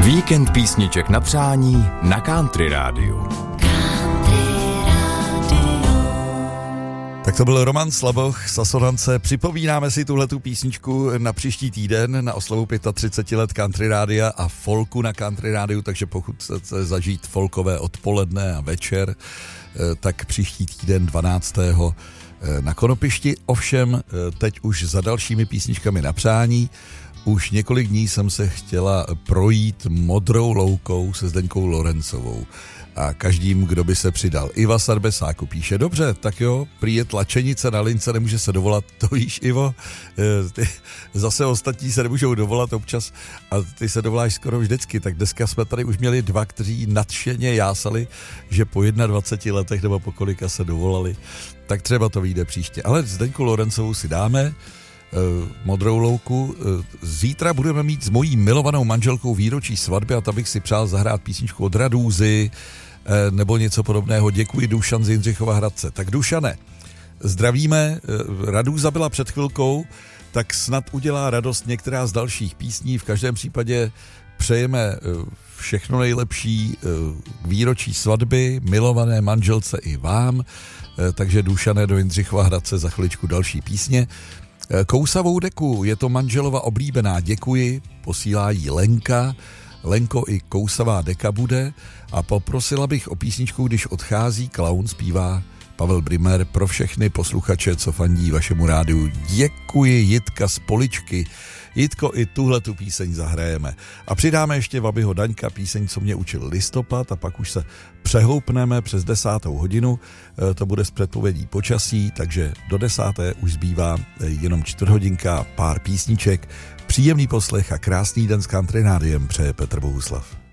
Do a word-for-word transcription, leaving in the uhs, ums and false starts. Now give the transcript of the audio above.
Víkend písniček na přání na Country Rádiu. Tak to byl Roman Slaboch z Asonance. Připomínáme si tuhletu písničku na příští týden na oslavu třicet pět let Country Rádia a folku na Country Rádiu, takže pokud chcete zažít folkové odpoledne a večer, tak příští týden dvanáctého na Konopišti. Ovšem teď už za dalšími písničkami na přání. Už několik dní jsem se chtěla projít Modrou loukou se Zdeňkou Lorencovou. A každým, kdo by se přidal. Iva Sarbesáku píše, dobře, tak jo, prý je tlačenice na lince, nemůže se dovolat, to víš, Ivo, ty, zase ostatní se nemůžou dovolat občas a ty se dovoláš skoro vždycky, tak dneska jsme tady už měli dva, kteří nadšeně jásali, že po dvaceti jedna letech nebo po kolika se dovolali, tak třeba to vyjde příště. Ale Zdeňku Lorencovou si dáme, Modrou louku. Zítra budeme mít s mojí milovanou manželkou výročí svatby a tam bych si přál zahrát písničku od Radúzy nebo něco podobného. Děkuji, Dušan z Jindřichova Hradce. Tak Dušane, zdravíme, Radúza byla před chvilkou, tak snad udělá radost některá z dalších písní. V každém případě přejeme všechno nejlepší k výročí svatby, milované manželce i vám. Takže Dušane, do Jindřichova Hradce za chviličku další písně. Kousavou deku, je to manželova oblíbená, děkuji, posílá jí Lenka. Lenko, i kousavá deka bude a poprosila bych o písničku, když odchází klaun, zpívá Pavel Brimer, pro všechny posluchače, co fandí vašemu rádiu. Děkuji, Jitka z Poličky. Jitko, i tuhle tu píseň zahrajeme. A přidáme ještě Vabyho Daňka, píseň, co mě učil listopad, a pak už se přehoupneme přes desátou hodinu. To bude z předpovědí počasí, takže do desáté už zbývá jenom čtvrthodinka, pár písniček. Příjemný poslech a krásný den s Country Rádiem přeje Petr Bohuslav.